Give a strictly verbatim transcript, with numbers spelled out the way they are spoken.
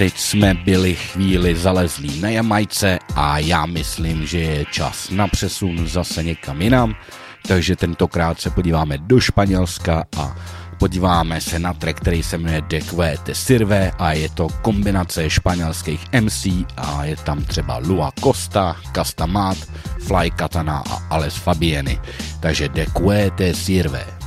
teď jsme byli chvíli zalezlí na Jamajce a já myslím, že je čas na přesun zase někam jinam, takže tentokrát se podíváme do Španělska a podíváme se na track, který se jmenuje Después te sirve a je to kombinace španělských em cé a je tam třeba Lua Costa, Castamat, Fly Katana a Alex Fabiani, takže Después te sirve.